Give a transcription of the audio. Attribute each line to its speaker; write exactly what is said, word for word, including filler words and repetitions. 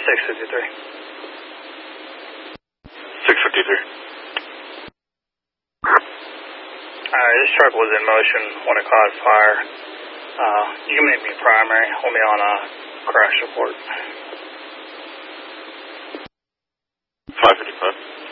Speaker 1: six fifty-three.
Speaker 2: six fifty-three.
Speaker 1: Alright, this truck was in motion when it caught fire. Uh, you can make me primary. Hold me on a crash report.
Speaker 2: five fifty-five.